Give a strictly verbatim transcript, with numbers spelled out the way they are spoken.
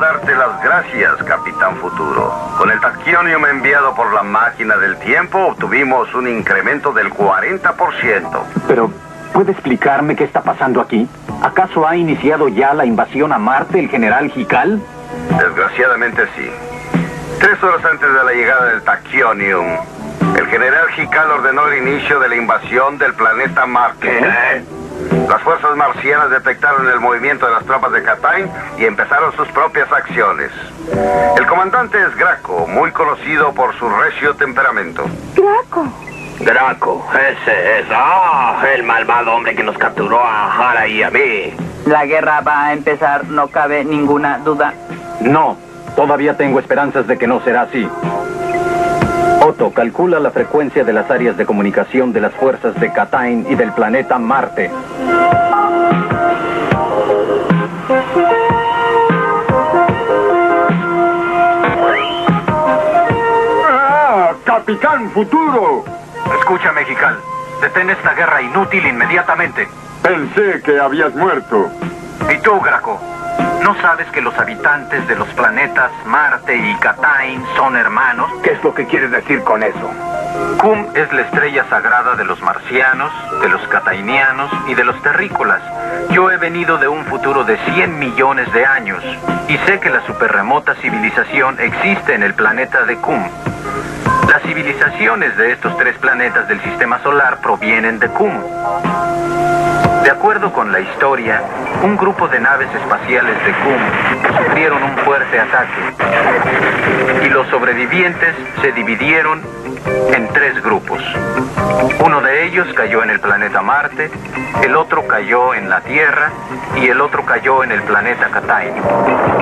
darte las gracias, Capitán Futuro. Con el taquionium enviado por la máquina del tiempo, obtuvimos un incremento del cuarenta por ciento. Pero, ¿puede explicarme qué está pasando aquí? ¿Acaso ha iniciado ya la invasión a Marte el general Hikal? Desgraciadamente sí. Tres horas antes de la llegada del taquionium, el general Hikal ordenó el inicio de la invasión del planeta Marte. ¿Qué? Las fuerzas marcianas detectaron el movimiento de las tropas de Katain y empezaron sus propias acciones. El comandante es Graco, muy conocido por su recio temperamento. Graco. Draco, ese es, ah, el malvado hombre que nos capturó a Hara y a mí. La guerra va a empezar, no cabe ninguna duda. No, todavía tengo esperanzas de que no será así. Otto, calcula la frecuencia de las áreas de comunicación de las fuerzas de Katain y del planeta Marte. ¡Ah! ¡Capitán Futuro! Escúchame, Hikal. Detén esta guerra inútil inmediatamente. Pensé que habías muerto. ¿Y tú, Graco? ¿No sabes que los habitantes de los planetas Marte y Katain son hermanos? ¿Qué es lo que quieres decir con eso? Kum es la estrella sagrada de los marcianos, de los katainianos y de los terrícolas. Yo he venido de un futuro de cien millones de años y sé que la superremota civilización existe en el planeta de Kum. Las civilizaciones de estos tres planetas del sistema solar provienen de Kum. De acuerdo con la historia, un grupo de naves espaciales de Kum sufrieron un fuerte ataque y los sobrevivientes se dividieron en tres grupos. Uno de ellos cayó en el planeta Marte, el otro cayó en la Tierra y el otro cayó en el planeta Katain.